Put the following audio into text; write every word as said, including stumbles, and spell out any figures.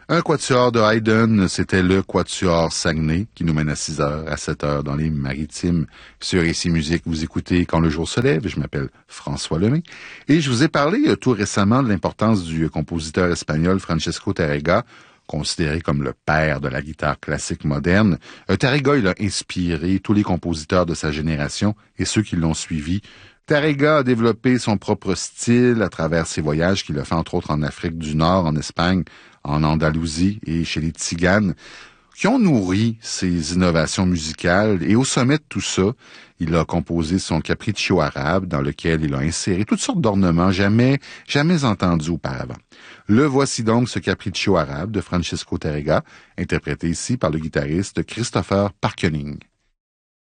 Un quatuor de Haydn, c'était le quatuor Saguenay qui nous mène à six heures, à sept heures dans les Maritimes. Sur Ici Musique, vous écoutez Quand le jour se lève. Je m'appelle François Lemay et je vous ai parlé tout récemment de l'importance du compositeur espagnol Francesco Tárrega, considéré comme le père de la guitare classique moderne. Tárrega, il a inspiré tous les compositeurs de sa génération et ceux qui l'ont suivi. Tárrega a développé son propre style à travers ses voyages qu'il a fait entre autres en Afrique du Nord, en Espagne, en Andalousie et chez les Tziganes, qui ont nourri ses innovations musicales. Et au sommet de tout ça, il a composé son Capriccio arabe, dans lequel il a inséré toutes sortes d'ornements jamais, jamais entendus auparavant. Le voici donc, ce Capriccio arabe de Francesco Tárrega, interprété ici par le guitariste Christopher Parkening.